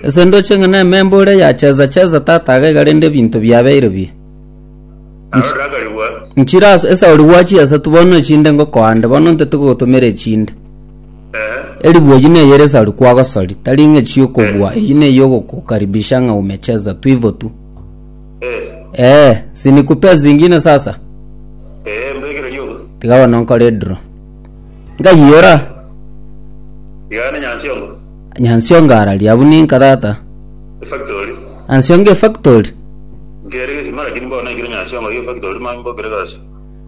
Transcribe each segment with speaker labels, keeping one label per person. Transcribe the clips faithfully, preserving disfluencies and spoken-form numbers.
Speaker 1: Sendo chenga na membore ya cheza cheza tata ga garende bintu byabeire bi. Nchira esa uri wachi asa tubono chinde ngo kwande bono ntetu gutumire chinde. Eh. Eli bwojine yere sa kwa gasori talinge chiyo kobwa ine yogo kukaribisha nga umecheza tu hivyo tu. Eh. Eh, sinikupea zingine sasa.
Speaker 2: Eh, mbegere yogo.
Speaker 1: Tigawa nonko redro. Nga hiyora.
Speaker 2: Yana nyansiongo.
Speaker 1: Nyansiongo arali abuni kadata.
Speaker 2: Factory.
Speaker 1: Ansionge factory.
Speaker 2: Ngere mara kinbo na ngire nyansiongo yo factory mambo gregasa.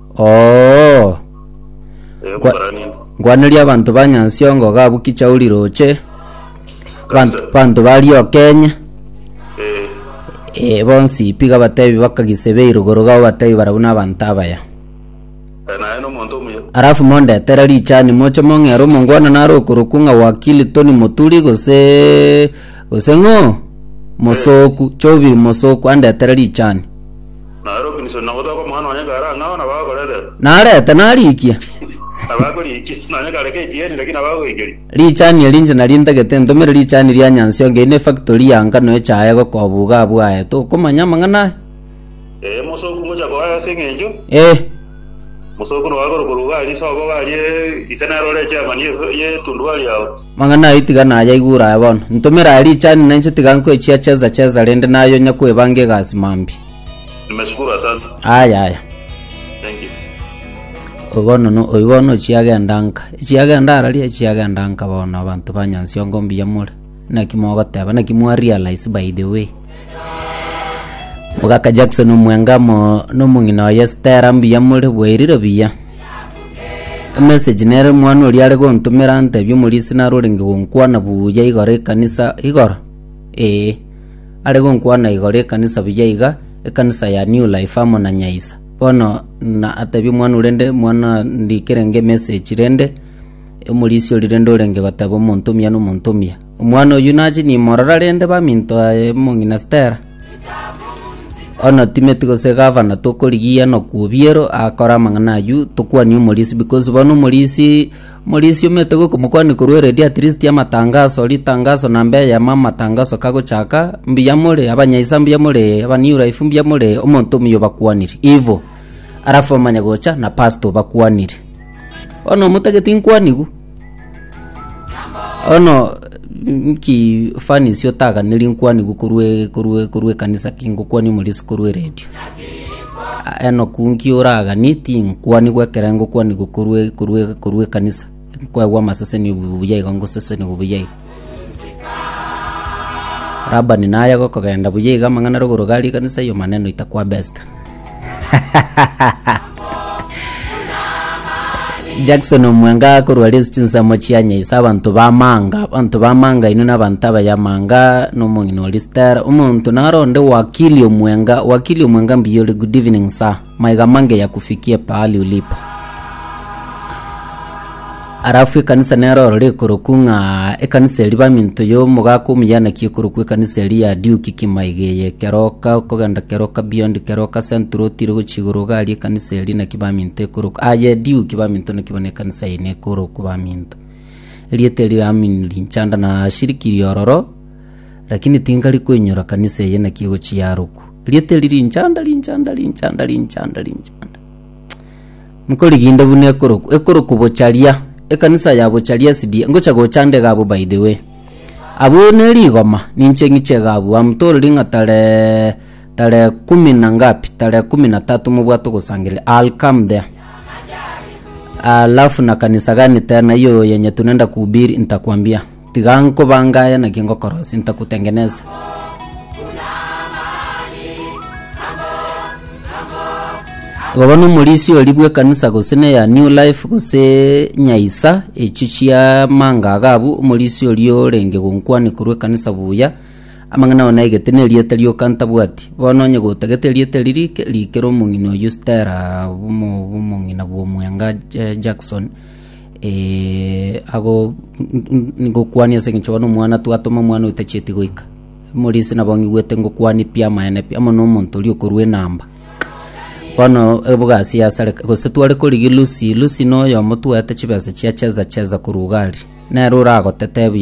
Speaker 1: Oh.
Speaker 2: Eh, kwa nini?
Speaker 1: Ngwaniri abantu banyansiongo gabukicha uliroche. Bantu bantu bali okenya.
Speaker 2: Eh.
Speaker 1: Eh bonsi piga batebi bakagisebe irugoro ga batebi barabuna bantabaya.
Speaker 2: Na eno monto mu.
Speaker 1: Arafu monde terali chani mocho mongero mongwana naro kurukunga wakili Tony Muturi gose gosengo mosoku chobi mosoku ande terali chani.
Speaker 2: Naro kiniso na bodo ko mwana nyagara ngawa na ba gorede.
Speaker 1: Nare tanalikia.
Speaker 2: Abagori nanya kareke tieni lakini abagori.
Speaker 1: Richani elinje nalinda getendo mere richani lya nyansonge ine factory yanga no echaye go kobuga bwaye to komanya mangana.
Speaker 2: Eh mosoku ngoja ko aya sengenjo.
Speaker 1: Eh
Speaker 2: Musoko no wagoro kuruga ali sobo bali isana role chama ye tundwali yao
Speaker 1: mangana itiga na yaigura yabona ntomera ali chani nanche tiganko echia cheza cheza rende nayo nyakwe bange gasimambi.
Speaker 2: Nimeshukuru asante.
Speaker 1: Aya aya.
Speaker 2: Thank you.
Speaker 1: Ogono no oibono chiaga ndanka chiaga ndara ali chiaga ndanka bona abantu banyansiongo mbiyamure na kimoga taba na kimwa realize by the way. Mugaka Jackson umwengamo no mungina yestera mbiyamure bwerire biya. Message nere mwana uri ari gontumira ante byo muri sinaruringe gonkwana buya igore kanisa igora. Eh ari gonkwana igore kanisa buya kanisa ya New Life amo na Nyaisa. Bono na atabi mwana urende mwana ndikirenge message rende muri sio rirende urenge batabo montumya no montumya. Mwana uyu naji ni morara rende ba minto mungina stera. Ono timetiko se gavana tokorigia no kubiero akora mangana yu tokwa ni umulisi because bono umulisi mulisi umetego kumukwani kurwere dia at least ya matangazo litangazo nambe ya mama tangazo kago chaka mbiyamure abanyaisa mbiyamure abaniura ifumbia mure omonto miyo bakwaniri ivo arafu amanyagocha na pasto bakwaniri ono mutageti nkwanigu ono nki fani sio taga nili nkwanigu kurwe kurwe kurwe kanisa kingo kwani mulisi kurwe radio eno kunki oraga niti nkwani gwekera ngo kwani kurwe kurwe kurwe kanisa kwa wa masase ni bubuye ngo sase ni bubuye raba ni naya go kagenda buye ga mangana ruguru gali kanisa yo maneno itakuwa best. Jackson omwenga kurwali chinsa mochianye isabantu bamanga abantu bamanga ino nabantaba ya manga no mungino lister umuntu naronde wakili omwenga wakili omwenga mbiyole good evening sir maiga mange ya kufikia pahali ulipo. Arafu kanisa nero re kurukunga e kanisa liba minto yo mugako miyana kikuruku kanisa ya Duke kimaigeye keroka koganda keroka beyond keroka centro tiro chiguruga ali kanisa lina kiba minto kuruku aye Duke kiba minto ne kibone kanisa ine kuruku ba minto liete lira min linchanda na shiriki yororo lakini tingali kwenyora kanisa yena kigo chiyaruku liete liri linchanda linchanda linchanda linchanda linchanda mukoli ginda bune kuruku e kuruku bochalia ekanisa yabo chalia sidi ngocha go chande gabo by the way abo neli goma ninche ngiche gabo amtoro linga tale tale kumi na ngapi tale kumi na tatu mu bwato gusangile I'll come there. Alafu na kanisa gani tena hiyo yenye tunaenda kuhubiri nitakwambia tiganko bangaya na kingo korosi nitakutengeneza. Gobano mulisi olibwe kanisa gosene ya New Life gose Nyaisa echichia manga gabu mulisi olio renge gonkwani kurwe kanisa buya amangana onaigete liete lio kanta bwati bono nye gotagete liete lirike likero mungino yustera bumo bumungina bwo mwenga Jackson eh ago ngokwani asengicho bano mwana twatoma mwana utacheti goika mulisi nabongi wete ngokwani pia maene pia mono muntu lio kurwe namba Wano ebuga siasa gose twari kuri Lucy Lucy no yo mutu ate chibasa chia cheza cheza kurugari na rura gotete